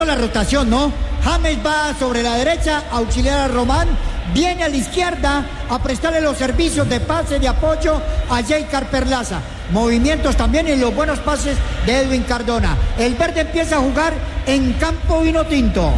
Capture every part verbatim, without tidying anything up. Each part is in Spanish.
La rotación, ¿no? James va sobre la derecha a auxiliar a Román, viene a la izquierda a prestarle los servicios de pase, de apoyo a Jeicar Perlaza. Movimientos también en los buenos pases de Edwin Cardona. El verde empieza a jugar en campo vino tinto.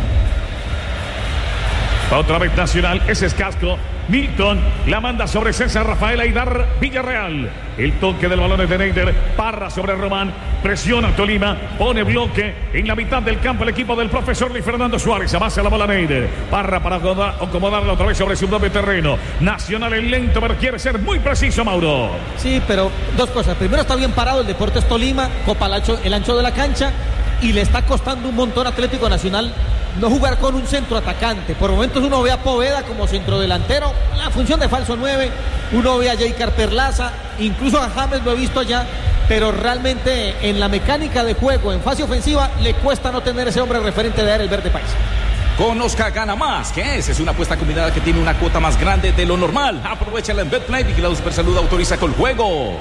Otra vez Nacional, ese es Casco. Milton la manda sobre César Rafael Aidar Villarreal. El toque del balón es de Neider. Parra sobre Román. Presiona Tolima. Pone bloque en la mitad del campo el equipo del profesor Luis Fernando Suárez. Avanza la bola Neider. Parra para acomodarla otra vez sobre su propio terreno. Nacional es lento, pero quiere ser muy preciso, Mauro. Sí, pero dos cosas. Primero, está bien parado el Deportes Tolima. Copa el ancho, el ancho de la cancha. Y le está costando un montón Atlético Nacional no jugar con un centro atacante. Por momentos uno ve a Poveda como centrodelantero, la función de falso nueve, uno ve a Jeicar Perlaza, incluso a James lo he visto allá, pero realmente en la mecánica de juego, en fase ofensiva, le cuesta no tener ese hombre referente de dar el verde paisa. Conozca Gana Más, que es, es una apuesta combinada que tiene una cuota más grande de lo normal. Aprovechala en Betplay, Vigilado Supersalud, autoriza con juegos.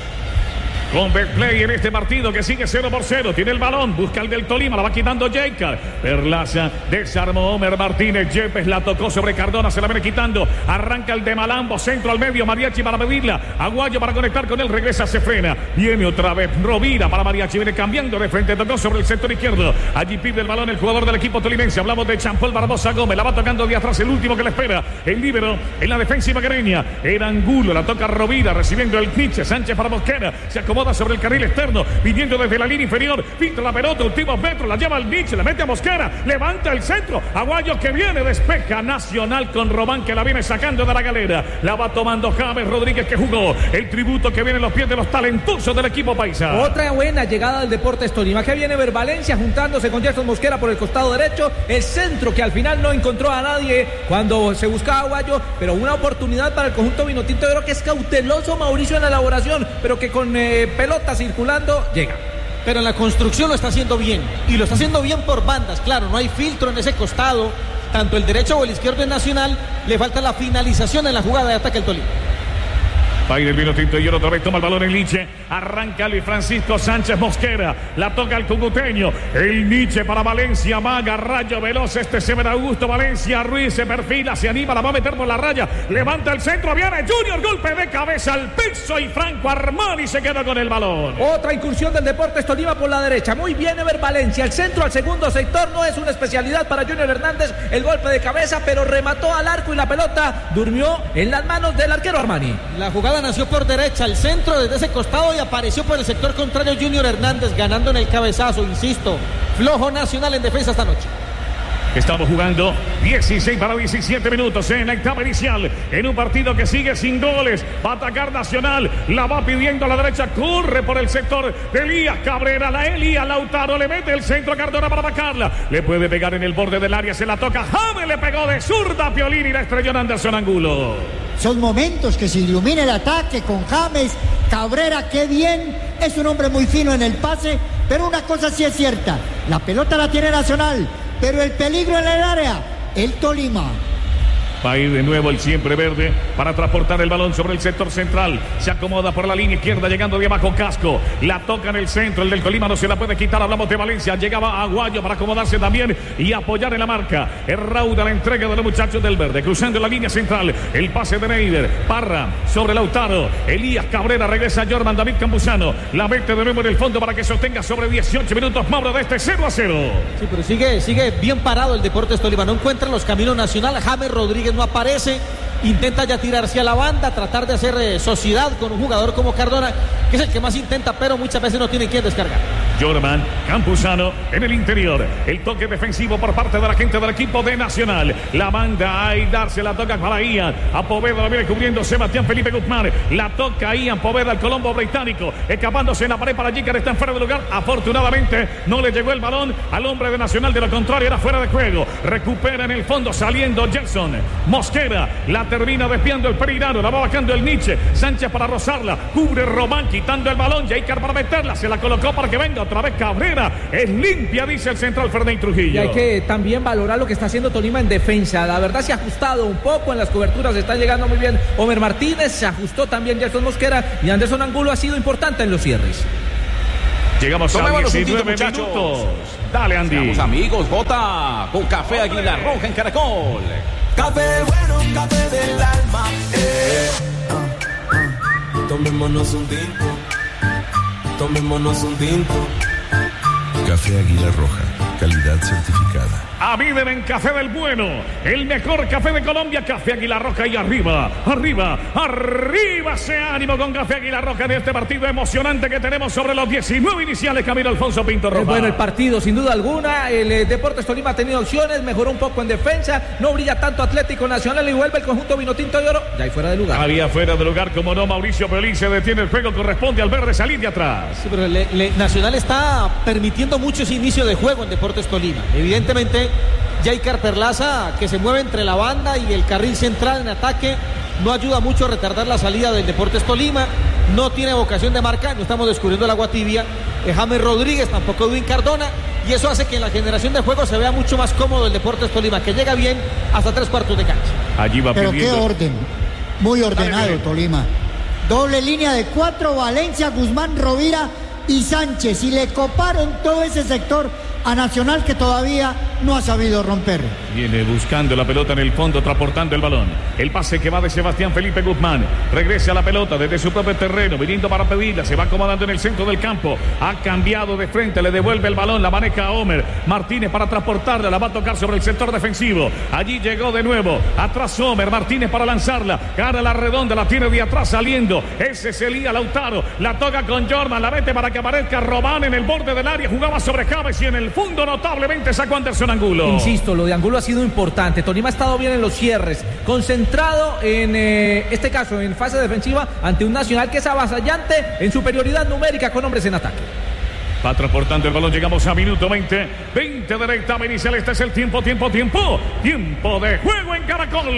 Con Betplay en este partido que sigue cero por cero. Tiene el balón, busca el del Tolima, la va quitando Jeicar Perlaza, desarmó Homer Martínez. Yepes la tocó sobre Cardona, se la viene quitando. Arranca el de Malambo, centro al medio, Mariachi para medirla. Aguayo para conectar con él, regresa, se frena. Viene otra vez Rovira para Mariachi, viene cambiando de frente, tocó sobre el sector izquierdo. Allí pide el balón el jugador del equipo tolimense. Hablamos de Champol Barbosa Gómez, la va tocando de atrás, el último que le espera. El líbero en la defensa macareña. Era Angulo, la toca Rovira, recibiendo el Nietzsche. Sánchez para Mosquera, se acomoda sobre el carril externo, viniendo desde la línea inferior, filtra la pelota, últimos metros, la lleva al Nietzsche, la mete a Mosquera, levanta el centro, Aguayo que viene, despeja Nacional con Román que la viene sacando de la galera, la va tomando James Rodríguez que jugó, el tributo que viene en los pies de los talentosos del equipo paisa. Otra buena llegada del Deportes Tolima, que viene Ver Valencia juntándose con Gerson Mosquera por el costado derecho, el centro que al final no encontró a nadie cuando se buscaba Aguayo, pero una oportunidad para el conjunto vinotinto. Yo creo que es cauteloso Mauricio en la elaboración, pero que con eh, pelota circulando llega. Pero en la construcción lo está haciendo bien, y lo está haciendo bien por bandas, claro, no hay filtro en ese costado, tanto el derecho o el izquierdo en Nacional, le falta la finalización en la jugada de ataque al Tolima. Va a ir el vino tinto y otra vez toma el balón en Nietzsche. Arranca Luis Francisco Sánchez Mosquera. La toca el cucuteño. El Nietzsche para Valencia. Maga, rayo veloz. Este se ve Augusto Valencia. Ruiz se perfila, se anima, la va a meter por la raya. Levanta el centro. Viene Junior. Golpe de cabeza al piso y Franco Armani se queda con el balón. Otra incursión del Deportes Tolima por la derecha. Muy bien Ever Valencia. El centro al segundo sector no es una especialidad para Junior Hernández. El golpe de cabeza, pero remató al arco y la pelota durmió en las manos del arquero Armani. La jugada nació por derecha, el centro desde ese costado y apareció por el sector contrario Junior Hernández ganando en el cabezazo, insisto, flojo Nacional en defensa esta noche. Estamos jugando dieciséis para diecisiete minutos en la etapa inicial, en un partido que sigue sin goles. Va a atacar Nacional, la va pidiendo a la derecha, corre por el sector de Elías Cabrera, la Elías Lautaro, le mete el centro a Cardona para atacarla, le puede pegar en el borde del área, se la toca James, le pegó de zurda a Piolín y la estrelló en Anderson Angulo. Son momentos que se ilumina el ataque con James. Cabrera, qué bien, es un hombre muy fino en el pase, pero una cosa sí es cierta, la pelota la tiene Nacional, pero el peligro en el área, el Tolima. Va a ir de nuevo el siempre verde para transportar el balón sobre el sector central. Se acomoda por la línea izquierda, llegando de abajo Casco. La toca en el centro, el del Tolima no se la puede quitar. Hablamos de Valencia, llegaba Aguayo para acomodarse también y apoyar en la marca. Es rauda la entrega de los muchachos del verde, cruzando la línea central. El pase de Neider, Parra sobre Lautaro. Elías Cabrera, regresa a Jordan David Campuzano. La mete de nuevo en el fondo para que sostenga sobre dieciocho minutos, Mauro, de este cero a cero. Sí, pero sigue, sigue bien parado el Deportes Tolima. No encuentra los caminos Nacional. James Rodríguez no aparece, intenta ya tirarse a la banda, tratar de hacer eh, sociedad con un jugador como Cardona, que es el que más intenta, pero muchas veces no tiene quien descargar. Jorman Campuzano en el interior, el toque defensivo por parte de la gente del equipo de Nacional, la manda a Aidar, se la toca para Ian, a Poveda la viene cubriendo Sebastián Felipe Guzmán, la toca Ian Poveda, el colombo británico, escapándose en la pared para Jeicar, está en fuera de lugar, afortunadamente no le llegó el balón al hombre de Nacional, de lo contrario era fuera de juego, recupera en el fondo saliendo Gerson Mosquera, la termina desviando el Pereirano, la va bajando el Nietzsche, Sánchez para rozarla, cubre Román, quitando el balón, Jeicar para meterla, se la colocó para que venga otra vez Cabrera, es limpia, dice el central Fernando Trujillo. Y hay que también valorar lo que está haciendo Tolima en defensa, la verdad se ha ajustado un poco en las coberturas, está llegando muy bien Homer Martínez, se ajustó también Gerson Mosquera y Anderson Angulo ha sido importante en los cierres. Llegamos a diecinueve minutos. Dale, Andy. Seamos amigos, vota con Café Águila Roja en Caracol. Café bueno, café del alma. Eh. Uh, uh. Tomémonos un tinto. Tomémonos un tinto. Café Águila Roja, calidad certificada. Aviven en Café del Bueno, el mejor café de Colombia, Café Águila Roja. Y arriba, arriba, arriba ese ánimo con Café Águila Roja en este partido emocionante que tenemos sobre los diecinueve iniciales. Camilo Alfonso Pinto Roja. Eh, bueno, el partido sin duda alguna, el eh, Deportes Tolima ha tenido opciones, mejoró un poco en defensa, no brilla tanto Atlético Nacional y vuelve el conjunto Vinotinto de Oro, ya hay fuera de lugar. Había fuera de lugar, como no, Mauricio Pelín se detiene el juego, corresponde al verde salir de atrás. Sí, pero le, le, Nacional está permitiendo mucho ese inicio de juego en Deportes Tolima. Evidentemente, Jaycar Perlaza, que se mueve entre la banda y el carril central en ataque, no ayuda mucho a retardar la salida del Deportes Tolima. No tiene vocación de marca, no estamos descubriendo el agua tibia. Eh, James Rodríguez, tampoco Edwin Cardona. Y eso hace que en la generación de juego se vea mucho más cómodo el Deportes Tolima, que llega bien hasta tres cuartos de cancha. Allí va Pero pidiendo. qué orden, muy ordenado Dale, Tolima. Doble línea de cuatro, Valencia, Guzmán, Rovira y Sánchez. Y le coparon todo ese sector a Nacional, que todavía no ha sabido romper. Viene buscando la pelota en el fondo, transportando el balón. El pase que va de Sebastián Felipe Guzmán. Regresa a la pelota desde su propio terreno, viniendo para pedirla. Se va acomodando en el centro del campo. Ha cambiado de frente, le devuelve el balón, la maneja a Homer Martínez para transportarla. La va a tocar sobre el sector defensivo. Allí llegó de nuevo. Atrás Homer Martínez para lanzarla. Gana la redonda, la tiene de atrás saliendo. Ese es Elías Lautaro. La toca con Jordan, la mete para que aparezca Román en el borde del área. Jugaba sobre Javes y en el fondo notablemente sacó Anderson Angulo. Insisto, lo de Angulo ha sido importante. Tolima ha estado bien en los cierres, concentrado en eh, este caso en fase defensiva ante un Nacional que es avasallante en superioridad numérica con hombres en ataque. Va transportando el balón, llegamos a minuto veinte. veinte de recta inicial, este es el tiempo, tiempo, tiempo. Tiempo de juego en Caracol.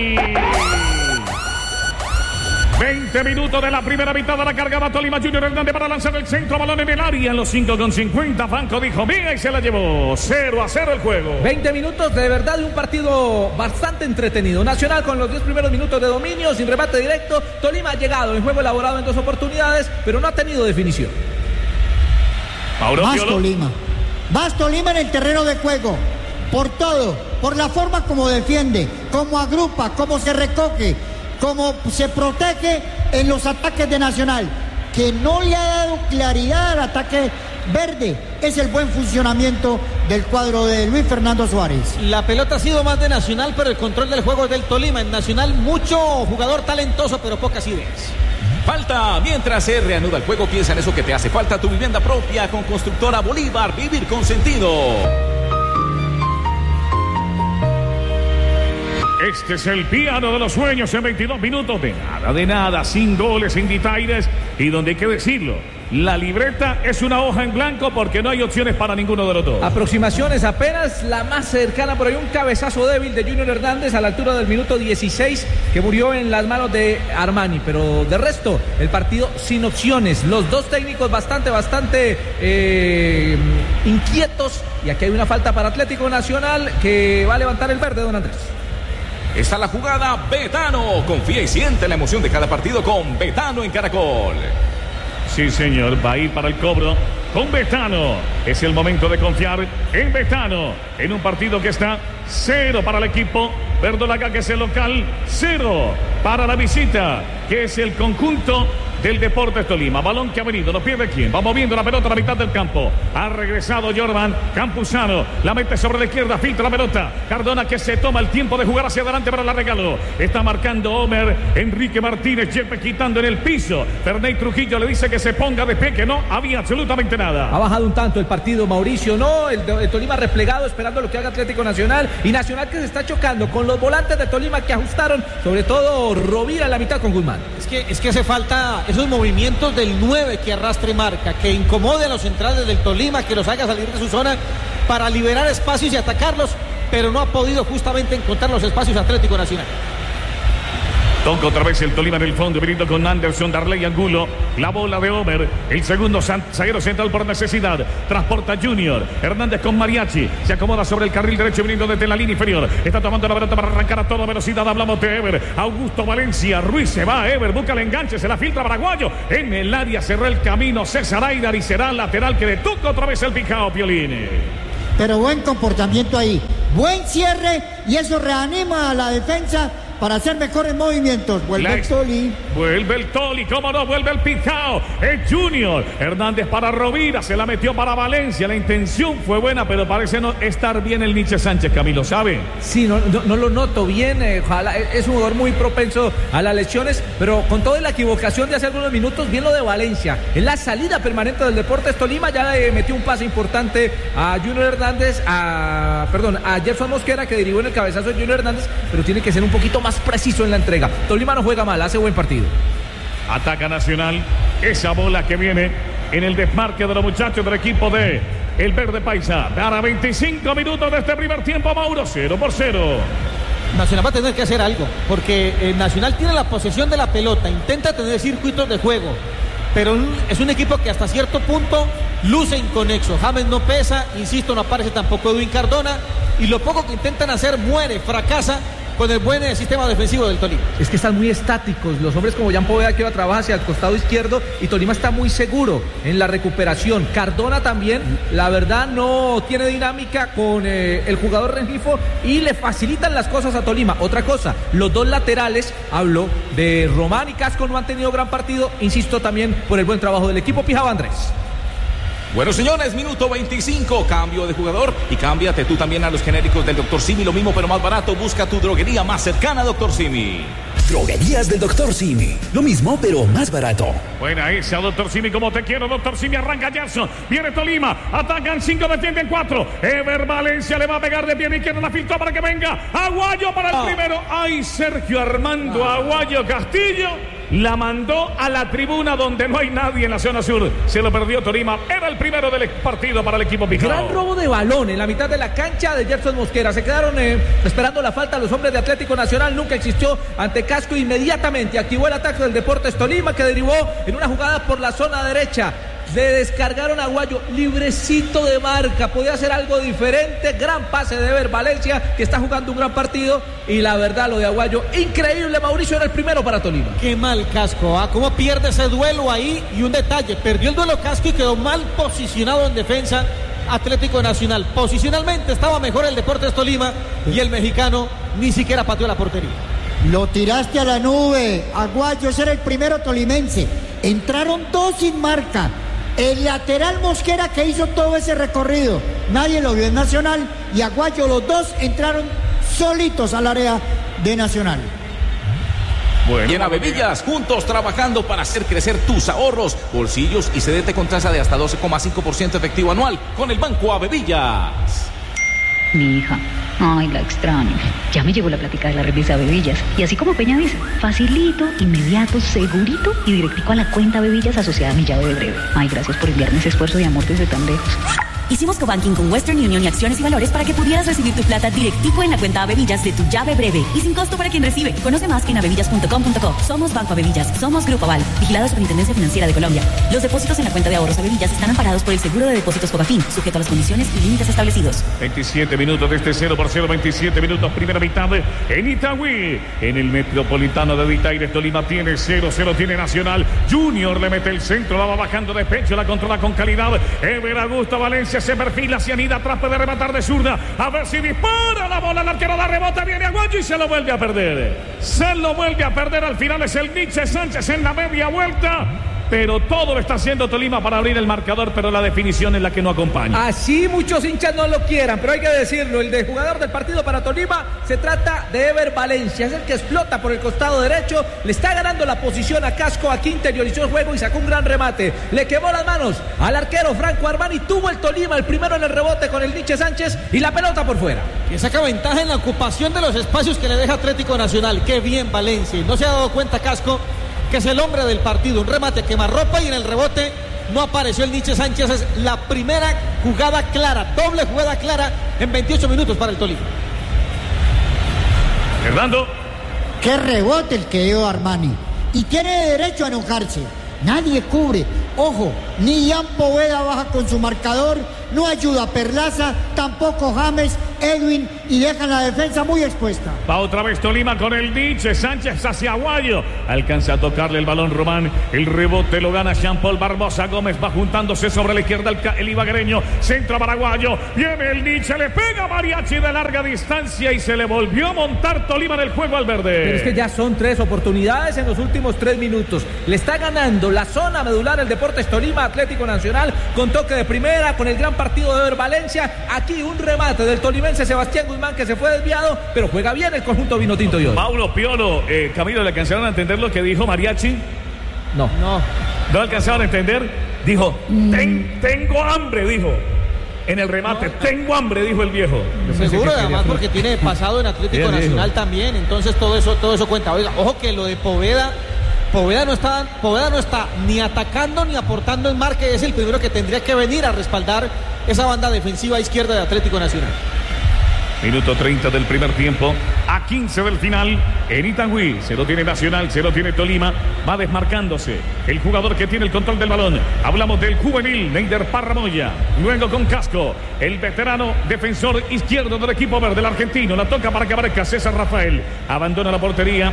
veinte minutos de la primera mitad de la cargada Tolima. Junior Hernández para lanzar el centro, balón en el área en los cinco con cincuenta. Franco dijo mía y se la llevó. cero a cero el juego. veinte minutos de verdad de un partido bastante entretenido. Nacional con los diez primeros minutos de dominio, sin remate directo. Tolima ha llegado en juego elaborado en dos oportunidades, pero no ha tenido definición. Mauro Más Piolo. Tolima. Más Tolima en el terreno de juego. Por todo. Por la forma como defiende, como agrupa, como se recoge, como se protege en los ataques de Nacional, que no le ha dado claridad al ataque verde. Es el buen funcionamiento del cuadro de Luis Fernando Suárez. La pelota ha sido más de Nacional, pero el control del juego es del Tolima. En Nacional mucho jugador talentoso, pero pocas ideas. Falta, mientras se reanuda el juego, piensa en eso que te hace falta, tu vivienda propia con Constructora Bolívar, vivir con sentido. Este es el piano de los sueños en veintidós minutos. De nada, de nada, sin goles, sin detalles. Y donde hay que decirlo, la libreta es una hoja en blanco porque no hay opciones para ninguno de los dos. Aproximaciones apenas la más cercana, por ahí un cabezazo débil de Junior Hernández a la altura del minuto dieciséis que murió en las manos de Armani, pero de resto el partido sin opciones, los dos técnicos bastante, bastante eh, inquietos, y aquí hay una falta para Atlético Nacional que va a levantar el verde, don Andrés. Está la jugada Betano, confía y siente la emoción de cada partido con Betano en Caracol. Sí, señor, va a ir para el cobro con Betano. Es el momento de confiar en Betano. En un partido que está cero para el equipo verdolaga, que es el local, cero para la visita, que es el conjunto del Deportes Tolima. Balón que ha venido, no pierde quién. Va moviendo la pelota a la mitad del campo. Ha regresado Jordan Campuzano. La mete sobre la izquierda, filtra la pelota. Cardona, que se toma el tiempo de jugar hacia adelante para la regaló. Está marcando Homer Enrique Martínez. Yepes quitando en el piso. Ferney Trujillo le dice que se ponga de pie, que no había absolutamente nada. Ha bajado un tanto el partido, Mauricio, no, el, el Tolima replegado esperando lo que haga Atlético Nacional, y Nacional que se está chocando con los volantes de Tolima que ajustaron, sobre todo Rovira en la mitad con Guzmán. Es que, es que hace falta esos movimientos del nueve que arrastre marca, que incomode a los centrales del Tolima, que los haga salir de su zona para liberar espacios y atacarlos, pero no ha podido justamente encontrar los espacios Atlético Nacional. Toca otra vez el Tolima en el fondo, veniendo con Anderson, Darley Angulo. La bola de Homer, el segundo zaguero central por necesidad. Transporta Junior. Hernández con Mariachi. Se acomoda sobre el carril derecho, viniendo desde la línea inferior. Está tomando la pelota para arrancar a toda velocidad. Hablamos de Ever. Augusto Valencia. Ruiz se va. Ever busca el enganche. Se la filtra Paraguayo. En el área cerró el camino César Aidar y será lateral que le toca otra vez el picao Piolín. pero buen comportamiento ahí. Buen cierre y eso reanima a la defensa para hacer mejores movimientos. Vuelve el Toli. Vuelve el Toli, cómo no, vuelve el Pijao. Es Junior. Hernández para Rovira, se la metió para Valencia. La intención fue buena, pero parece no estar bien el Nietzsche Sánchez, Camilo, ¿sabe? Sí, no, no, no lo noto bien. Eh, ojalá, es un jugador muy propenso a las lesiones, pero con toda la equivocación de hace algunos minutos, bien lo de Valencia. En la salida permanente del Deportes Tolima ya le metió un pase importante a Junior Hernández, a, perdón, a Jefferson Mosquera, que derivó en el cabezazo de Junior Hernández, pero tiene que ser un poquito más más preciso en la entrega. Tolima no juega mal, hace buen partido. Ataca Nacional, esa bola que viene en el desmarque de los muchachos del equipo de el Verde Paisa. Para veinticinco minutos de este primer tiempo, Mauro, cero por cero. Nacional va a tener que hacer algo, porque eh, Nacional tiene la posesión de la pelota, intenta tener circuitos de juego, pero es un equipo que hasta cierto punto luce inconexo. James no pesa, insisto, no aparece tampoco Edwin Cardona, y lo poco que intentan hacer muere, fracasa con el buen eh, sistema defensivo del Tolima. Es que están muy estáticos, los hombres como Jan Poveda, que va a trabajar hacia el costado izquierdo, y Tolima está muy seguro en la recuperación. Cardona también, la verdad, no tiene dinámica con eh, el jugador Rengifo y le facilitan las cosas a Tolima. Otra cosa, los dos laterales, hablo de Román y Casco, no han tenido gran partido, insisto también por el buen trabajo del equipo. Pijao Andrés. Bueno, señores, minuto veinticinco, cambio de jugador y cámbiate tú también a los genéricos del doctor Simi, lo mismo pero más barato. Busca tu droguería más cercana, doctor Simi. Droguerías del doctor Simi, lo mismo pero más barato. Buena esa, doctor Simi, como te quiero, doctor Simi. Arranca Jackson, viene Tolima, atacan cinco, defienden cuatro. Ever Valencia le va a pegar de pie izquierda, la filtró para que venga Aguayo para el oh. primero. Ay, Sergio Armando oh. Aguayo Castillo la mandó a la tribuna donde no hay nadie en la zona sur. Se lo perdió Tolima. Era el primero del partido para el equipo Pijao. Gran robo de balón en la mitad de la cancha de Jefferson Mosquera. Se quedaron eh, esperando la falta los hombres de Atlético Nacional. Nunca existió ante Casco. Inmediatamente activó el ataque del Deportes Tolima, que derivó en una jugada por la zona derecha. Le descargaron a Aguayo, librecito de marca, podía hacer algo diferente. Gran pase de Ever Valencia, que está jugando un gran partido. Y la verdad, lo de Aguayo, increíble. Mauricio, era el primero para Tolima. Qué mal Casco, ¿ah? ¿Cómo pierde ese duelo ahí? Y un detalle, perdió el duelo Casco y quedó mal posicionado en defensa Atlético Nacional. Posicionalmente estaba mejor el Deportes Tolima y el mexicano ni siquiera pateó la portería. Lo tiraste a la nube, Aguayo. Ese era el primero tolimense. Entraron dos sin marca. El lateral Mosquera, que hizo todo ese recorrido, nadie lo vio en Nacional, y Aguayo, los dos entraron solitos al área de Nacional. Bueno, y en Avevillas, juntos trabajando para hacer crecer tus ahorros, bolsillos, y cedete con tasa de hasta doce coma cinco por ciento efectivo anual con el Banco Avevillas. Mi hija, ay, la extraño. Ya me llegó la plática de la remesa Avevillas. Y así como Peña dice, facilito, inmediato, segurito y directico a la cuenta Avevillas asociada a mi llave de breve. Ay, gracias por enviarme ese esfuerzo de amor desde tan lejos. Hicimos cobanking con Western Union y Acciones y Valores para que pudieras recibir tu plata directico en la cuenta Avevillas de tu llave breve y sin costo para quien recibe. Conoce más en avevillas punto com punto co. Somos Banco Avevillas, somos Grupo Aval, vigilado Superintendencia Financiera de Colombia. Los depósitos en la cuenta de ahorros Avevillas están amparados por el Seguro de Depósitos Fogafín, sujeto a las condiciones y límites establecidos. veintisiete minutos de este cero por cero, veintisiete minutos, primera mitad en Itagüí. En el Metropolitano de Vitaires, Tolima tiene cero cero, tiene Nacional. Junior le mete el centro, la va bajando de pecho, la controla con calidad. Ever Augusto Valencia se perfila hacia Anida, atrás puede rematar de zurda, a ver si dispara la bola, el arquero da rebota, viene Aguayo y se lo vuelve a perder. Se lo vuelve a perder, al final es el Nietzsche Sánchez en la media vuelta. Pero todo lo está haciendo Tolima para abrir el marcador, pero la definición es la que no acompaña. Así muchos hinchas no lo quieran, pero hay que decirlo, el de jugador del partido para Tolima se trata de Ever Valencia, es el que explota por el costado derecho, le está ganando la posición a Casco, aquí interiorizó el juego y sacó un gran remate, le quemó las manos al arquero Franco Armani, tuvo el Tolima el primero en el rebote con el Nietzsche Sánchez y la pelota por fuera. Que saca ventaja en la ocupación de los espacios que le deja Atlético Nacional. Qué bien Valencia, no se ha dado cuenta Casco que es el hombre del partido, un remate quemarropa y en el rebote no apareció el Nietzsche Sánchez. Es la primera jugada clara, doble jugada clara en veintiocho minutos para el Tolima. Fernando. Qué rebote el que dio Armani, y tiene derecho a enojarse, nadie cubre, ojo, ni Jan Poveda baja con su marcador, no ayuda a Perlaza, tampoco James, Edwin, y dejan la defensa muy expuesta. Va otra vez Tolima con el Diche, Sánchez hacia Aguayo, alcanza a tocarle el balón Román, el rebote lo gana Jean Paul Barbosa, Gómez va juntándose sobre la izquierda el, el ibaguereño, centro para Aguayo, viene el Diche, le pega Mariachi de larga distancia y se le volvió a montar Tolima en el juego al verde. Pero es que ya son tres oportunidades en los últimos tres minutos, le está ganando la zona medular el Deportes Tolima, Atlético Nacional, con toque de primera, con el gran partido de Ever Valencia, aquí un remate del tolimense Sebastián Guzmán que se fue desviado, pero juega bien el conjunto vinotinto y hoy. Paulo Piolo, eh, Camilo, ¿le alcanzaron a entender lo que dijo Mariachi? No. No. ¿No alcanzaron a entender? Dijo, Ten, tengo hambre, dijo. En el remate, no. tengo hambre, dijo el viejo. Seguro, además porque tiene pasado en Atlético Nacional también, entonces todo eso, todo eso cuenta. Oiga, ojo que lo de Poveda, Poveda no está, Poveda no está ni atacando ni aportando en marca, es el primero que tendría que venir a respaldar esa banda defensiva izquierda de Atlético Nacional. Minuto treinta del primer tiempo, a quince del final, en Itagüí, se lo tiene Nacional, se lo tiene Tolima, va desmarcándose el jugador que tiene el control del balón. Hablamos del juvenil, Neider Parramoya, luego con Casco, el veterano defensor izquierdo del equipo verde, el argentino, la toca para que aparezca César Rafael, abandona la portería.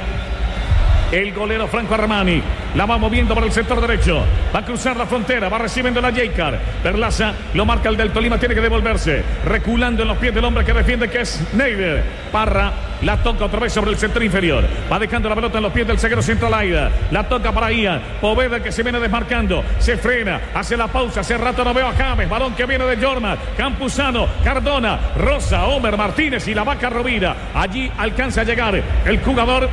El golero Franco Armani la va moviendo por el sector derecho, va a cruzar la frontera, va recibiendo la Jaycar. Perlaza lo marca el del Tolima, tiene que devolverse, reculando en los pies del hombre que defiende, que es Neider. Parra la toca otra vez sobre el sector inferior, va dejando la pelota en los pies del zaguero central Aida, la toca para Ian Poveda que se viene desmarcando, se frena, hace la pausa, hace rato no veo a James, balón que viene de Jorma, Campuzano, Cardona, Rosa, Homer Martínez y la Vaca Rovira. Allí alcanza a llegar el jugador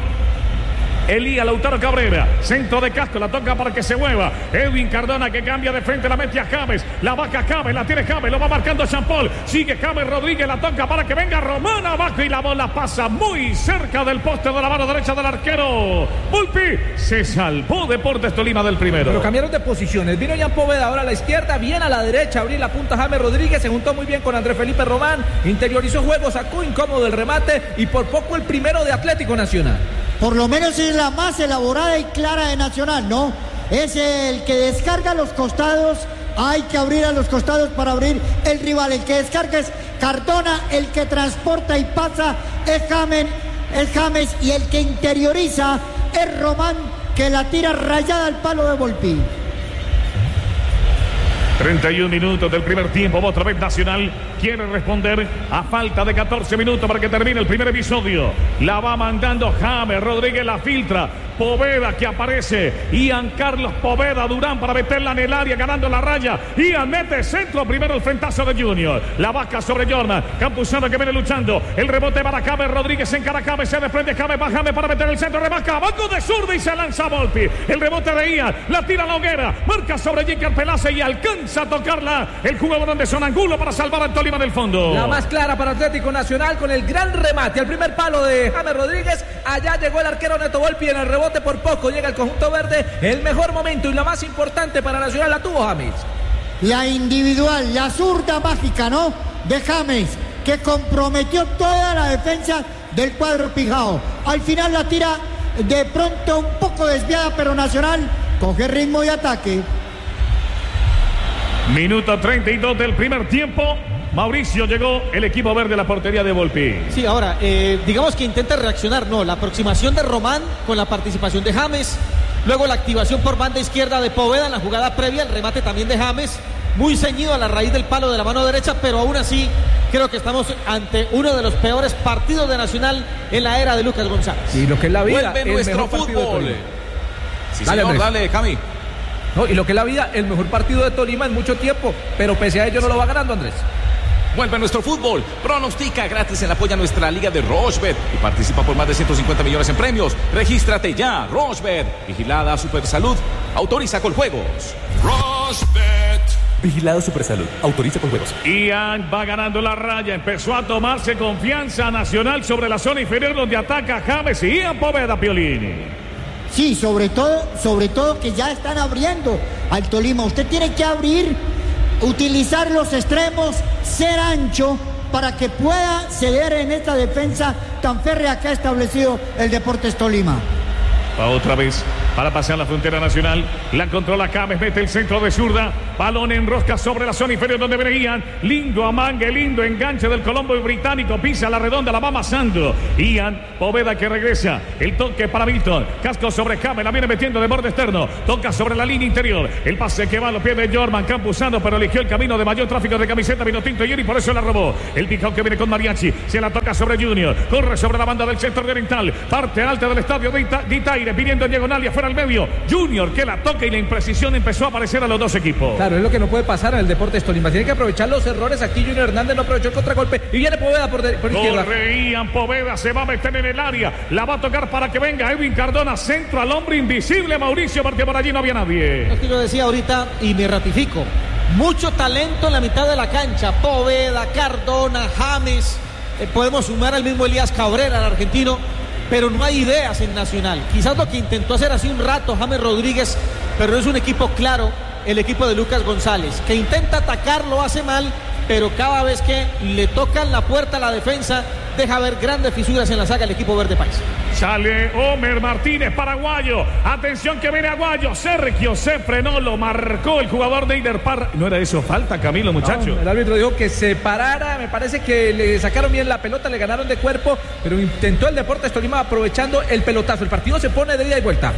Elías Lautaro Cabrera, centro de Casco, la toca para que se mueva. Edwin Cardona que cambia de frente, la mete a James, la vaca James, la tiene James, lo va marcando Jean Paul, sigue James Rodríguez, la toca para que venga Román abajo y la bola pasa muy cerca del poste de la mano derecha del arquero. Volpi se salvó Deportes Tolima del primero. Pero cambiaron de posiciones, vino Jean Poveda ahora a la izquierda, bien a la derecha, abrir la punta James Rodríguez, se juntó muy bien con Andrés Felipe Román, interiorizó juego, sacó incómodo el remate y por poco el primero de Atlético Nacional. Por lo menos es la más elaborada y clara de Nacional, ¿no? Es el que descarga los costados, hay que abrir a los costados para abrir el rival. El que descarga es Cardona, el que transporta y pasa es James, es James y el que interioriza es Román, que la tira rayada al palo de Volpi. treinta y un minutos del primer tiempo, otra vez Nacional quiere responder a falta de catorce minutos para que termine el primer episodio. La va mandando James Rodríguez, la filtra, Poveda que aparece, Ian Carlos Poveda Durán para meterla en el área, ganando la raya. Ian mete centro, primero el frentazo de Junior, la vaca sobre Jordan, Campuzano que viene luchando, el rebote para James Rodríguez, en cara a James, se desprende James, va James para meter el centro, rebaca, banco de zurda y se lanza Volpi, el rebote de Ian, la tira a la hoguera, marca sobre J. Pelaza y alcanza a tocarla el jugador de Sonangulo para salvar al Tolima del fondo. La más clara para Atlético Nacional con el gran remate al primer palo de James Rodríguez. Allá llegó el arquero Neto Volpi en el rebote, por poco llega el conjunto verde. El mejor momento y la más importante para Nacional la tuvo James. La individual, la zurda mágica, ¿no? De James, que comprometió toda la defensa del cuadro pijao. Al final la tira de pronto un poco desviada, pero Nacional coge ritmo de ataque. Minuto treinta y dos del primer tiempo. Mauricio, llegó el equipo verde a la portería de Volpi. Sí, ahora, eh, digamos que intenta reaccionar, no, la aproximación de Román con la participación de James, luego la activación por banda izquierda de Poveda en la jugada previa, el remate también de James, muy ceñido a la raíz del palo de la mano derecha, pero aún así creo que estamos ante uno de los peores partidos de Nacional en la era de Lucas González. Y lo que es la vida, vuelve nuestro fútbol. Sí, dale, señor, dale, Cami. No, y lo que es la vida, el mejor partido de Tolima en mucho tiempo, pero pese a ello no lo va ganando, Andrés. Vuelve nuestro fútbol. Pronostica gratis en la apoya nuestra liga de Rochebet y participa por más de ciento cincuenta millones en premios. Regístrate ya, Rochebet. Vigilada Supersalud. Autoriza con juegos. Rochebet. Vigilado Supersalud. Autoriza con juegos. Ian va ganando la raya. Empezó a tomarse confianza Nacional sobre la zona inferior donde ataca James y Ian Poveda, Piolini. Sí, sobre todo, sobre todo que ya están abriendo al Tolima. Usted tiene que abrir, utilizar los extremos, ser ancho para que pueda ceder en esta defensa tan férrea que ha establecido el Deportes Tolima. Va otra vez para pasar la frontera nacional. La controla James, mete el centro de zurda. balón en rosca sobre la zona inferior donde venían. Lindo amangue, lindo enganche del Colombo británico, pisa la redonda, la va amasando. Ian Poveda que regresa, el toque para Milton, casco sobre James, la viene metiendo de borde externo, toca sobre la línea interior, el pase que va a los pies de Jorman Campuzano, pero eligió el camino de mayor tráfico de camiseta Vinotinto y por eso la robó. El picón que viene con Mariachi, se la toca sobre Junior, corre sobre la banda del sector de Oriental, parte alta del estadio de, Ita, de Itaire, pidiendo en diagonal y afuera al medio. Junior que la toca y la imprecisión empezó a aparecer a los dos equipos. Claro, es lo que no puede pasar en el Deportes Tolima. Tiene que aprovechar los errores. Aquí Junior Hernández no aprovechó el contragolpe y viene Poveda por, de, por izquierda. Correían, Poveda se va a meter en el área, la va a tocar para que venga Edwin Cardona, centro al hombre invisible Mauricio, porque por allí no había nadie. Es que yo decía ahorita y me ratifico, mucho talento en la mitad de la cancha, Poveda, Cardona, James, eh, podemos sumar al mismo Elías Cabrera, el argentino, pero no hay ideas en Nacional. Quizás lo que intentó hacer hace un rato James Rodríguez, pero no es un equipo claro el equipo de Lucas González, que intenta atacar, lo hace mal, pero cada vez que le tocan la puerta a la defensa, deja ver grandes fisuras en la saga el equipo verde país. Sale Homer Martínez, paraguayo. Atención que viene Aguayo. Sergio se frenó, lo marcó el jugador de Iderpar. ¿No era eso falta, Camilo, muchacho? No, el árbitro dijo que se parara. Me parece que le sacaron bien la pelota, le ganaron de cuerpo, pero intentó el Deportes Tolima aprovechando el pelotazo. El partido se pone de ida y vuelta.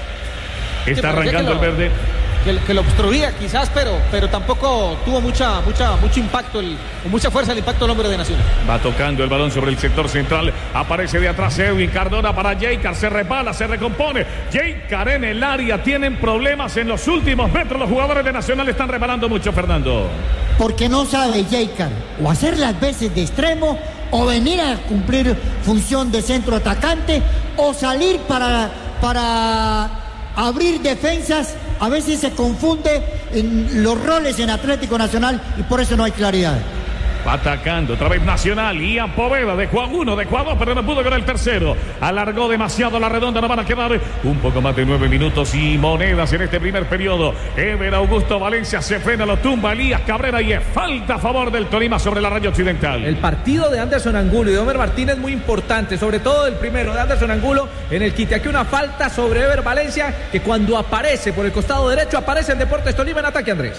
Está arrancando el verde. Que, que lo obstruía quizás, pero, pero tampoco tuvo mucha, mucha, mucho impacto, el, mucha fuerza el impacto del hombre de Nacional. Va tocando el balón sobre el sector central, aparece de atrás Edwin Cardona para Jaycar, se repala, se recompone. Jaycar en el área, tienen problemas en los últimos metros, los jugadores de Nacional están reparando mucho, Fernando. Porque no sabe Jaycar o hacer las veces de extremo, o venir a cumplir función de centro atacante, o salir para, para abrir defensas. A veces se confunde en los roles en Atlético Nacional y por eso no hay claridad. Va atacando otra vez Nacional. Ian Poveda dejó a uno, dejó a dos, pero no pudo con el tercero. Alargó demasiado la redonda. No van a quedar un poco más de nueve minutos y monedas en este primer periodo. Ever Augusto Valencia se frena, lo tumba Elías Cabrera y es falta a favor del Tolima sobre la raya occidental. El partido de Anderson Angulo y de Homer Martínez muy importante, sobre todo el primero de Anderson Angulo en el quite. Aquí una falta sobre Ever Valencia, que cuando aparece por el costado derecho aparece el Deportes Tolima en ataque, Andrés.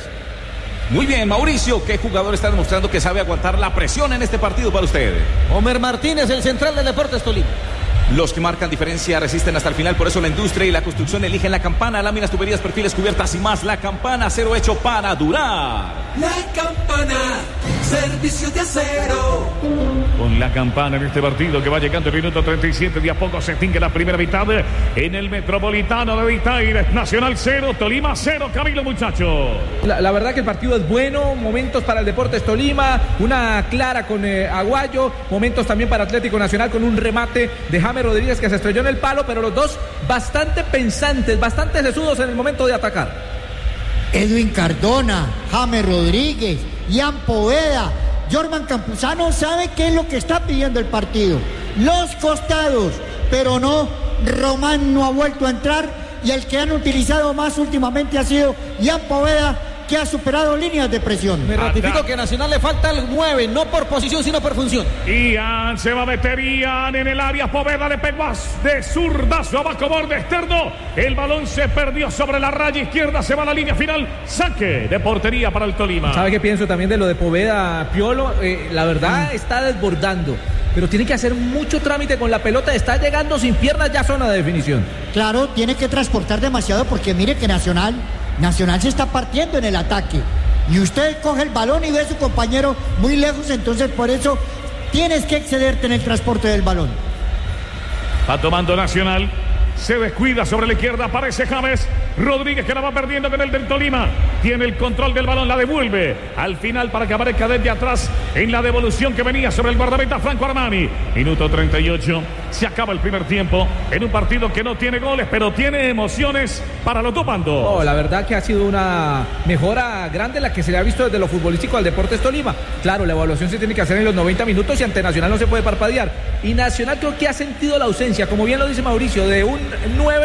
Muy bien, Mauricio, ¿qué jugador está demostrando que sabe aguantar la presión en este partido para usted? Homer Martínez, el central del Deportes Tolima. Los que marcan diferencia resisten hasta el final, por eso la industria y la construcción eligen la Campana, láminas, tuberías, perfiles, cubiertas y más. La Campana, acero hecho para durar. La Campana, servicio de acero. Con la Campana en este partido que va llegando el minuto treinta y siete, de a poco se extingue la primera mitad en el Metropolitano de Itaire. Nacional cero, Tolima cero, Camilo, muchacho. La, la verdad que el partido es bueno, momentos para el Deportes Tolima, una clara con eh, Aguayo, momentos también para Atlético Nacional con un remate de James Rodríguez que se estrelló en el palo, pero los dos bastante pensantes, bastante sesudos en el momento de atacar. Edwin Cardona, James Rodríguez, Ian Poveda, Jorman Campuzano sabe qué es lo que está pidiendo el partido. Los costados, pero no, Román no ha vuelto a entrar y el que han utilizado más últimamente ha sido Ian Poveda, que ha superado líneas de presión. Me ratifico que a Nacional le falta el nueve, no por posición, sino por función. Ian se va a meter, Ian en el área, Poveda le pegó de zurdazo abajo, borde externo. El balón se perdió sobre la raya izquierda, se va a la línea final. Saque de portería para el Tolima. ¿Sabe qué pienso también de lo de Poveda, Piolo? Eh, la verdad está desbordando, pero tiene que hacer mucho trámite con la pelota. Está llegando sin piernas, ya zona de definición. Claro, tiene que transportar demasiado porque mire que Nacional... Nacional se está partiendo en el ataque y usted coge el balón y ve a su compañero muy lejos, entonces por eso tienes que excederte en el transporte del balón. Va tomando Nacional, se descuida sobre la izquierda, aparece James Rodríguez que la va perdiendo con el del Tolima, tiene el control del balón, la devuelve al final para que aparezca desde atrás en la devolución que venía sobre el guardameta Franco Armani. Minuto treinta y ocho, se acaba el primer tiempo en un partido que no tiene goles, pero tiene emociones para los dos bandos. Oh, la verdad que ha sido una mejora grande la que se le ha visto desde lo futbolístico al Deportes Tolima. Claro, la evaluación se tiene que hacer en los noventa minutos y ante Nacional no se puede parpadear. Y Nacional creo que ha sentido la ausencia, como bien lo dice Mauricio, de un nueve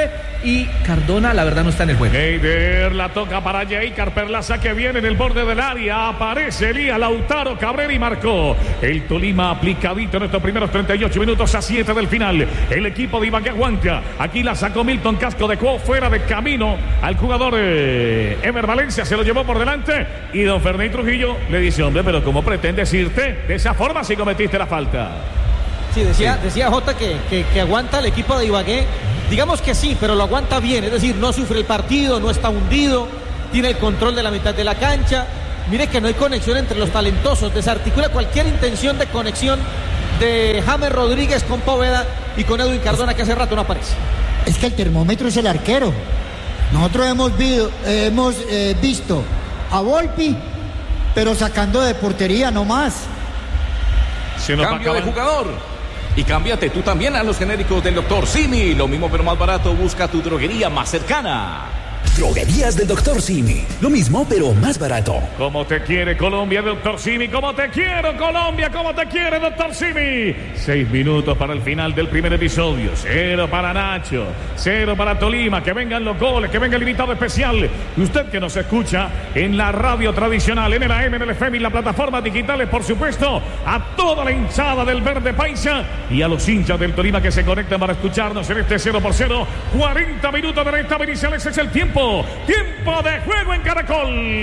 y Cardona la verdad no está en el juego. Heider la toca para Jaker Perlaza que viene en el borde del área. Aparece Elías Lautaro Cabrera y marcó. El Tolima aplicadito en estos primeros treinta y ocho minutos a siete del final. El equipo de Ibagué aguanta. Aquí la sacó Milton Casco de Cuau fuera de camino al jugador eh, Ever Valencia. Se lo llevó por delante y don Fernández Trujillo le dice: hombre, pero ¿cómo pretendes irte de esa forma si cometiste la falta? Sí, decía, sí. decía Jota que, que, que aguanta el equipo de Ibagué. Digamos que sí, pero lo aguanta bien. Es decir, no sufre el partido, no está hundido, tiene el control de la mitad de la cancha. Mire que no hay conexión entre los talentosos. Desarticula cualquier intención de conexión de James Rodríguez con Poveda y con Edwin Cardona, que hace rato no aparece. Es que el termómetro es el arquero. Nosotros hemos, visto, eh, hemos eh, visto a Volpi, pero sacando de portería nomás. Cambio de jugador. Y cámbiate tú también a los genéricos del doctor Simi. Lo mismo pero más barato. Busca tu droguería más cercana. Droguerías del doctor Simi. Lo mismo pero más barato. Como te quiere Colombia, doctor Simi. Como te quiero Colombia. Como te quiere, doctor Simi. Seis minutos para el final del primer episodio. Cero para Nacho. Cero para Tolima. Que vengan los goles. Que venga el invitado especial. Y usted que nos escucha en la radio tradicional, en el A M, en el F M y las plataformas digitales, por supuesto. A toda la hinchada del Verde Paisa y a los hinchas del Tolima que se conectan para escucharnos en este cero por cero. cuarenta minutos de la etapa inicial. Ese es el tiempo. Tiempo de juego en Caracol.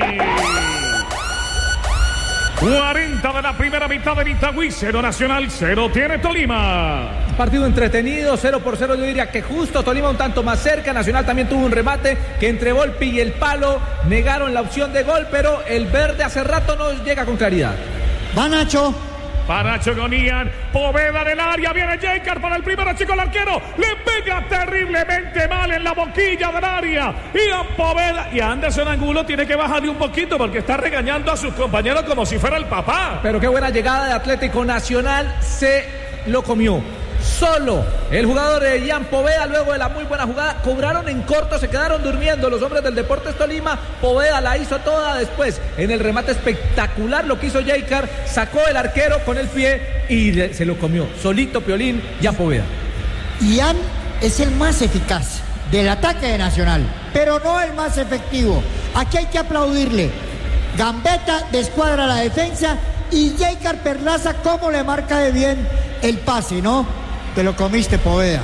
cuarenta de la primera mitad de Itagüí. Cero Nacional, cero tiene Tolima. Partido entretenido, cero por cero. Yo diría que justo. Tolima un tanto más cerca. Nacional también tuvo un remate que entre Volpi y el palo negaron la opción de gol, pero el verde hace rato no llega con claridad. Va Nacho. Para Nacho con Ian, Poveda del área, viene Jaker para el primero, chico el arquero, le pega terriblemente mal en la boquilla del área, Ian Poveda, y Anderson Angulo tiene que bajarle un poquito porque está regañando a sus compañeros como si fuera el papá. Pero qué buena llegada de Atlético Nacional, se lo comió. Solo el jugador de Ian Poveda, luego de la muy buena jugada, cobraron en corto, se quedaron durmiendo los hombres del Deportes Tolima. Poveda la hizo toda después. En el remate espectacular lo que hizo Jaker, sacó el arquero con el pie y le, se lo comió. Solito Piolín, Ian Poveda. Ian es el más eficaz del ataque de Nacional, pero no el más efectivo. Aquí hay que aplaudirle. Gambetta descuadra la defensa y Jaker Perlaza cómo le marca de bien el pase, ¿no? Te lo comiste, Poveda.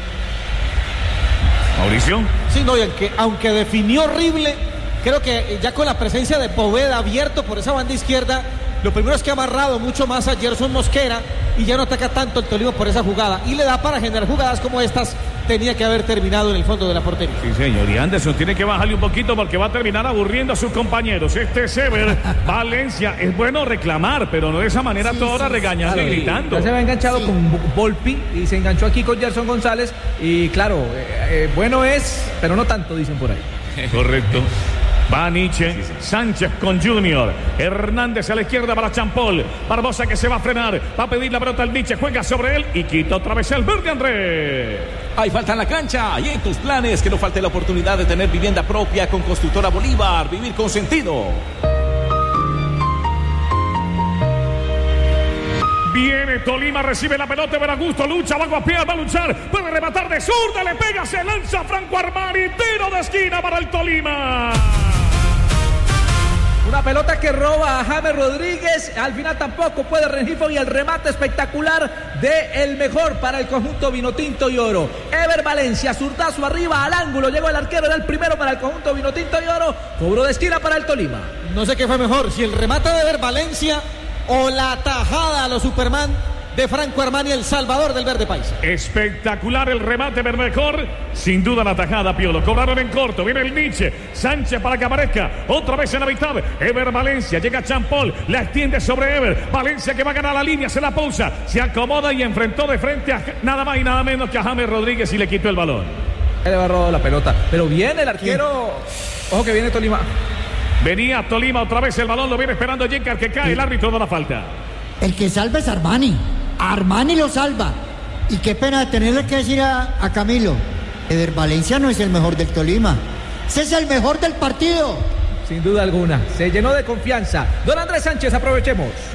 Mauricio. Sí, no, y aunque, aunque definió horrible, creo que ya con la presencia de Poveda abierto por esa banda izquierda, lo primero es que ha amarrado mucho más a Gerson Mosquera y ya no ataca tanto el Tolima por esa jugada. Y le da para generar jugadas como estas. Tenía que haber terminado en el fondo de la portería. Sí, señor. Y Anderson tiene que bajarle un poquito porque va a terminar aburriendo a sus compañeros. Este Sever Valencia, es bueno reclamar, pero no de esa manera sí, toda hora sí, regañando claro, y gritando. Ya se había enganchado sí. con Volpi y se enganchó aquí con Gerson González. Y claro, eh, eh, bueno es, pero no tanto, dicen por ahí. Correcto. Va Nietzsche, Sánchez con Junior, Hernández a la izquierda para Champol, Barbosa que se va a frenar, va a pedir la pelota al Nietzsche, juega sobre él y quita otra vez el verde Andrés. Hay falta en la cancha y en tus planes que no falte la oportunidad de tener vivienda propia con Constructora Bolívar, vivir con sentido. Viene Tolima, recibe la pelota, Veragusto, lucha, va a guapear, va a luchar, puede rematar de zurda, le pega, se lanza Franco Armani, tiro de esquina para el Tolima. Una pelota que roba a James Rodríguez, al final tampoco puede Rengifo y el remate espectacular de el mejor para el conjunto vinotinto y oro. Ever Valencia, zurdazo arriba al ángulo, llegó el arquero, era el primero para el conjunto vinotinto y oro, cobró de esquina para el Tolima. No sé qué fue mejor, si el remate de Ever Valencia o la tajada a los Superman de Franco Armani, el salvador del Verde Paisa. Espectacular el remate mejor, sin duda la tajada, Piolo. Cobraron en corto, viene el Nietzsche, Sánchez para que aparezca, otra vez en la mitad, Ever Valencia, llega Champol, la extiende sobre Ever, Valencia que va a ganar la línea, se la pausa, se acomoda y enfrentó de frente a nada más y nada menos que a James Rodríguez y le quitó el balón. Le va robado la pelota, pero viene el arquero, ¿Quién? Ojo que viene Tolima. Venía Tolima otra vez, el balón lo viene esperando Jaker que cae, el árbitro da la falta. El que salva es Armani. Armani lo salva. Y qué pena tenerle que decir a, a Camilo, Ever Valencia no es el mejor del Tolima. Ese es el mejor del partido. Sin duda alguna. Se llenó de confianza. Don Andrés Sánchez, aprovechemos.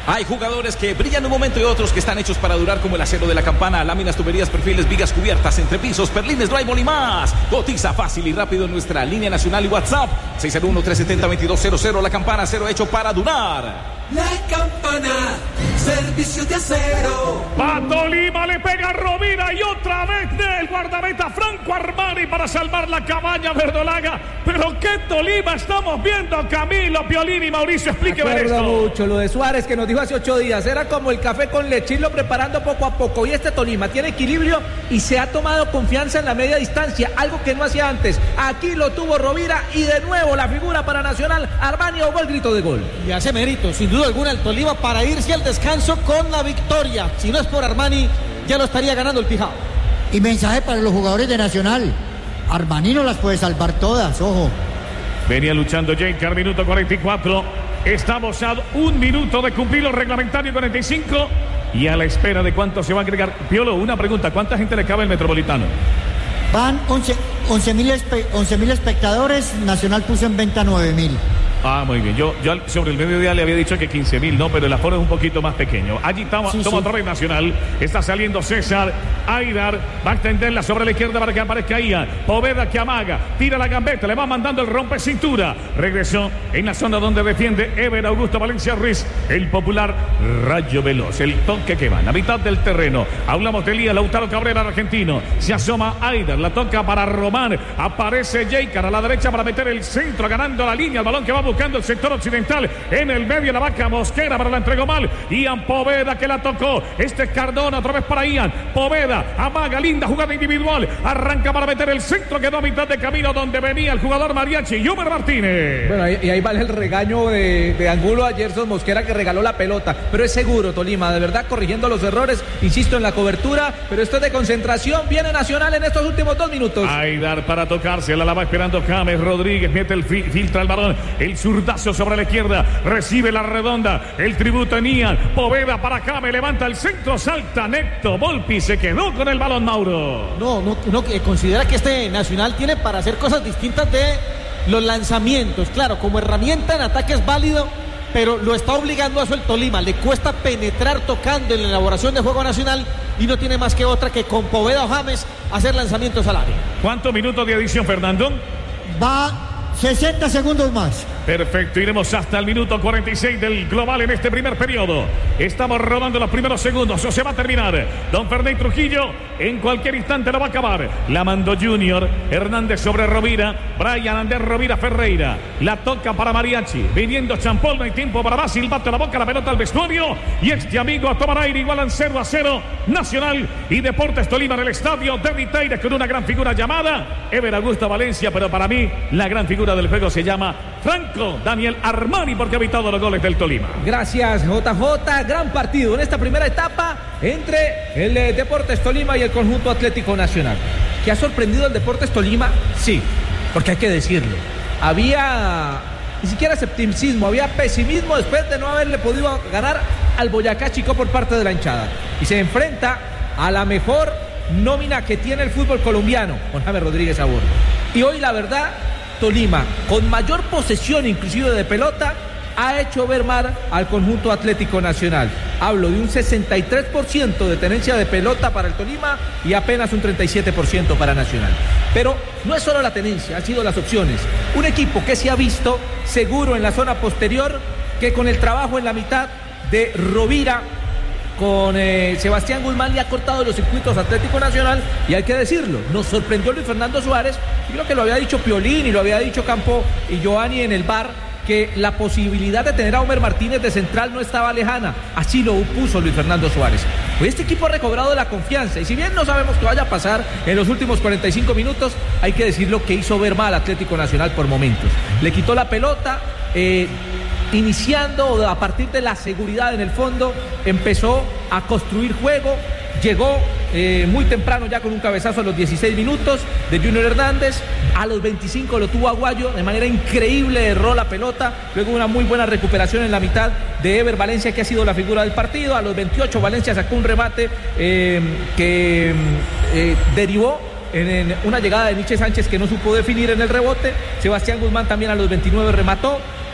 Hay jugadores que brillan un momento y otros que están hechos para durar, como el acero de la campana, láminas, tuberías, perfiles, vigas cubiertas, entrepisos, perlines, drywall y más. Cotiza fácil y rápido en nuestra línea nacional y WhatsApp seis cero uno, tres siete cero, dos dos cero cero. La Campana, acero hecho para durar. La Campana, servicio de acero. Va Tolima, le pega a Rovira y otra vez del guardameta Franco Armani para salvar la cabaña verdolaga. Pero qué Tolima estamos viendo, Camilo, Piolín y Mauricio, explíqueme esto. Recuerdo mucho lo de Suárez que nos dijo hace ocho días, era como el café con leche, irlo preparando poco a poco. Y este Tolima tiene equilibrio y se ha tomado confianza en la media distancia, algo que no hacía antes. Aquí lo tuvo Rovira y de nuevo la figura para Nacional, Armani ahogó el grito de gol. Y hace mérito, sin duda alguna, el Tolima para irse al descanso con la victoria. Si no es por Armani, ya lo estaría ganando el Pijao. Y mensaje para los jugadores de Nacional: Armani no las puede salvar todas, ojo. Venía luchando Jenkar, minuto cuarenta y cuatro. Estamos a un minuto de cumplir los reglamentarios cuarenta y cinco. Y a la espera de cuánto se va a agregar. Piolo, una pregunta: ¿cuánta gente le cabe el Metropolitano? Van once mil espectadores. Nacional puso en venta nueve mil. Ah, muy bien. Yo, yo sobre el mediodía le había dicho que quince mil, no, pero el aforo es un poquito más pequeño. Allí toma, sí, toma sí. otra vez Nacional. Está saliendo César. Aidar va a extenderla sobre la izquierda para que aparezca Ian. Poveda que amaga. Tira la gambeta. Le va mandando el rompe cintura. Regresó en la zona donde defiende Ever Augusto Valencia Ruiz. El popular Rayo Veloz. El toque que va en la mitad del terreno. Hablamos de Elías Lautaro Cabrera, argentino. Se asoma Aidar. La toca para Román. Aparece Jeikar a la derecha para meter el centro, ganando la línea. El balón que va buscando el sector occidental, en el medio la vaca Mosquera, pero la entregó mal. Ian Poveda que la tocó. Este es Cardona, otra vez para Ian. Poveda, amaga, linda jugada individual. Arranca para meter el centro, quedó a mitad de camino donde venía el jugador Mariachi, Yumer Martínez. Bueno, y ahí, ahí vale el regaño de, de Angulo a Gerson Mosquera, que regaló la pelota. Pero es seguro, Tolima, de verdad, corrigiendo los errores. Insisto en la cobertura, pero esto es de concentración. Viene Nacional en estos últimos dos minutos. Aidar para tocarse, la va esperando James Rodríguez, mete el fi, filtra el balón, el zurdazo sobre la izquierda, recibe la redonda, el tributo en Ian. Poveda para James, levanta el centro, salta Neto Volpi, se quedó con el balón, Mauro. No, no, no, que considera que este Nacional tiene para hacer cosas distintas de los lanzamientos. Claro, como herramienta en ataque es válido, pero lo está obligando a eso el Tolima. Le cuesta penetrar tocando en la elaboración de juego Nacional y no tiene más que otra que con Poveda o James hacer lanzamientos al área. ¿Cuántos minutos de adición, Fernando? Va sesenta segundos más. Perfecto, iremos hasta el minuto cuarenta y seis del global en este primer periodo. Estamos rodando los primeros segundos, o se va a terminar. Don Fernández Trujillo en cualquier instante lo va a acabar. La mandó Junior, Hernández sobre Rovira, Brian Andrés Rovira Ferreira. La toca para Mariachi, viniendo Champol, no hay tiempo para más. Silbato la boca, la pelota al vestuario. Y este amigo a tomar aire, igualan cero a cero. Nacional y Deportes Tolima en el estadio de Viteires con una gran figura llamada Ever Augusto Valencia, pero para mí la gran figura del juego se llama Franco Daniel Armani, porque ha evitado los goles del Tolima. Gracias, J J. Gran partido en esta primera etapa entre el eh, Deportes Tolima y el conjunto Atlético Nacional. ¿Que ha sorprendido el Deportes Tolima? Sí, porque hay que decirlo. Había ni siquiera escepticismo, había pesimismo después de no haberle podido ganar al Boyacá Chico por parte de la hinchada. Y se enfrenta a la mejor nómina que tiene el fútbol colombiano, con James Rodríguez a bordo. Y hoy, la verdad, Tolima, con mayor posesión inclusive de pelota, ha hecho ver mal al conjunto Atlético Nacional. Hablo de un sesenta y tres por ciento de tenencia de pelota para el Tolima y apenas un treinta y siete por ciento para Nacional. Pero no es solo la tenencia, han sido las opciones. Un equipo que se ha visto seguro en la zona posterior, que con el trabajo en la mitad de Rovira, con eh, Sebastián Guzmán, le ha cortado los circuitos Atlético Nacional. Y hay que decirlo, nos sorprendió Luis Fernando Suárez. Yo creo que lo había dicho Piolín y lo había dicho Campo y Giovanni en el bar, que la posibilidad de tener a Homer Martínez de central no estaba lejana. Así lo puso Luis Fernando Suárez. Pues este equipo ha recobrado la confianza, y si bien no sabemos qué vaya a pasar en los últimos cuarenta y cinco minutos, hay que decirlo que hizo ver mal Atlético Nacional por momentos. Le quitó la pelota, eh, iniciando a partir de la seguridad en el fondo, empezó a construir juego. Llegó eh, muy temprano ya con un cabezazo a los dieciséis minutos de Junior Hernández. A los veinticinco lo tuvo Aguayo, de manera increíble erró la pelota. Luego una muy buena recuperación en la mitad de Ever Valencia, que ha sido la figura del partido. A los veintiocho Valencia sacó un remate eh, que eh, derivó en, en una llegada de Nietzsche Sánchez, que no supo definir en el rebote. Sebastián Guzmán también a los veintinueve remató.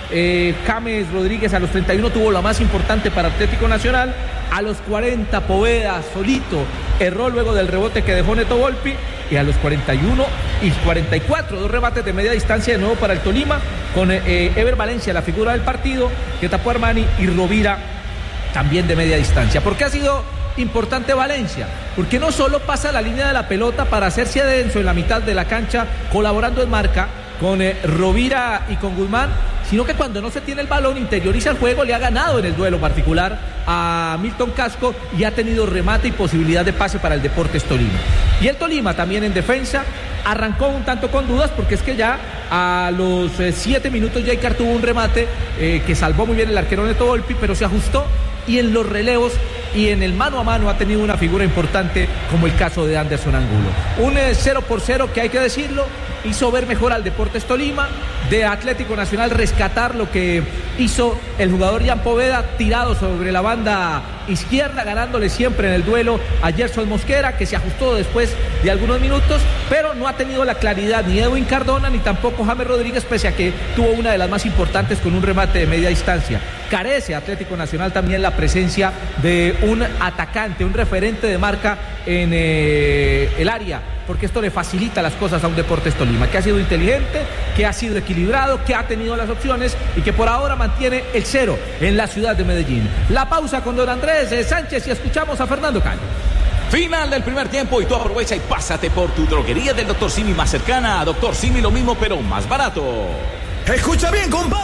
eh, James Rodríguez a los treinta y uno tuvo la más importante para Atlético Nacional. A los cuarenta, Poveda solito erró luego del rebote que dejó Neto Volpi. Y a los cuarenta y uno y cuarenta y cuatro, dos remates de media distancia de nuevo para el Tolima, con eh, Ever Valencia, la figura del partido, que tapó a Armani, y Rovira también de media distancia. ¿Por qué ha sido importante Valencia? Porque no solo pasa la línea de la pelota para hacerse denso en la mitad de la cancha, colaborando en marca con eh, Rovira y con Guzmán, sino que cuando no se tiene el balón, interioriza el juego, le ha ganado en el duelo particular a Milton Casco y ha tenido remate y posibilidad de pase para el Deportes Tolima. Y el Tolima también en defensa arrancó un tanto con dudas, porque es que ya a los eh, siete minutos Jaicar tuvo un remate eh, que salvó muy bien el arquero Neto Volpi, pero se ajustó, y en los relevos y en el mano a mano ha tenido una figura importante, como el caso de Anderson Angulo. Un eh, cero por cero que, hay que decirlo, hizo ver mejor al Deportes Tolima. De Atlético Nacional rescatar lo que hizo el jugador Jan Poveda, tirado sobre la banda izquierda, ganándole siempre en el duelo a Gerson Mosquera, que se ajustó después de algunos minutos, pero no ha tenido la claridad ni Edwin Cardona ni tampoco James Rodríguez, pese a que tuvo una de las más importantes con un remate de media distancia. Carece Atlético Nacional también la presencia de un atacante, un referente de marca en eh, el área, porque esto le facilita las cosas a un Deportes Tolima, que ha sido inteligente, que ha sido equilibrado, que ha tenido las opciones y que por ahora mantiene el cero en la ciudad de Medellín. La pausa con don Andrés Sánchez y escuchamos a Fernando Caño. Final del primer tiempo y tú aprovecha y pásate por tu droguería del doctor Simi más cercana. Doctor Simi, lo mismo pero más barato. Escucha bien, compadre.